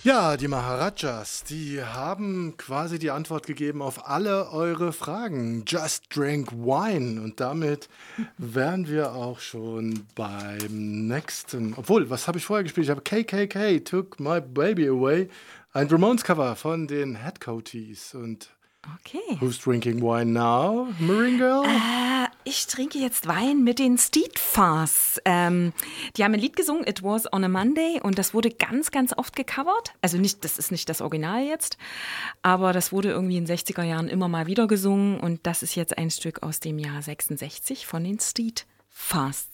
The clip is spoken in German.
Ja, die Maharajas, die haben quasi die Antwort gegeben auf alle eure Fragen. Just drink wine. Und damit wären wir auch schon beim nächsten. Obwohl, was habe ich vorher gespielt? Ich habe KKK, Took My Baby Away. Ein Ramones-Cover von den Headcoaties. Und Okay. who's drinking wine now, Marine Girl? Ich trinke jetzt Wein mit den Steadfast. Die haben ein Lied gesungen, It Was on a Monday, und das wurde ganz, ganz oft gecovert. Also nicht, das ist nicht das Original jetzt, aber das wurde irgendwie in den 60er Jahren immer mal wieder gesungen und das ist jetzt ein Stück aus dem Jahr 66 von den Steadfast.